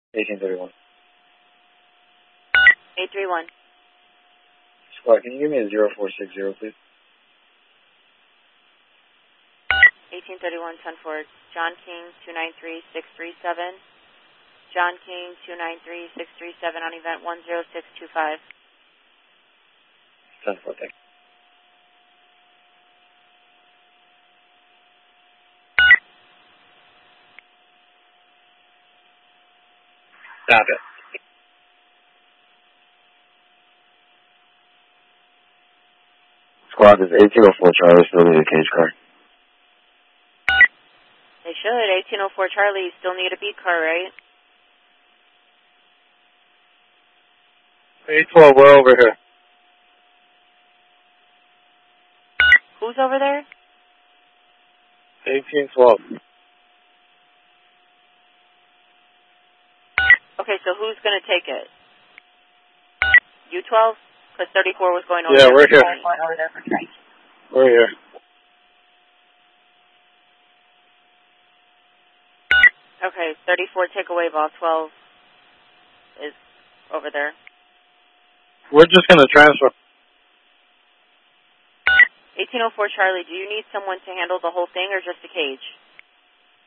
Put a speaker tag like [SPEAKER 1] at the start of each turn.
[SPEAKER 1] 1831.
[SPEAKER 2] 831.
[SPEAKER 1] Squad, can you give me a 0460, please?
[SPEAKER 2] 1831, 10-4. John King, 293-637. John King, 293-637 on event 10625.
[SPEAKER 1] 10-4, thank you. Stop it. Squad, does 1804 Charlie still need a cage car?
[SPEAKER 2] They should. 1804 Charlie, you still need a beat car, right?
[SPEAKER 1] 812, we're over here.
[SPEAKER 2] Who's over there?
[SPEAKER 1] 1812.
[SPEAKER 2] Okay, so who's going to take it? U12? Because 34 was going over
[SPEAKER 1] Yeah,
[SPEAKER 2] there.
[SPEAKER 1] we're here.
[SPEAKER 2] Going over there for training.
[SPEAKER 1] We're here.
[SPEAKER 2] Okay, 34 take away ball 12 is over there.
[SPEAKER 1] We're just going to transfer.
[SPEAKER 2] 1804 Charlie, do you need someone to handle the whole thing or just a cage?